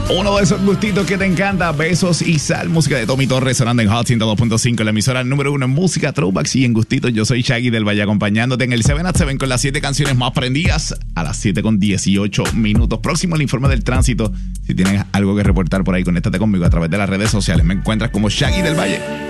Uno de esos gustitos que te encanta, Besos y Sal, música de Tommy Torres sonando en Hot 102.5, la emisora número 1 en música, throwbacks y en gustitos. Yo soy Shaggy del Valle acompañándote en el 7 at 7 con las 7 canciones más prendidas a las 7:18. Próximo el informe del tránsito. Si tienes algo que reportar por ahí, conéctate conmigo a través de las redes sociales. Me encuentras como Shaggy del Valle.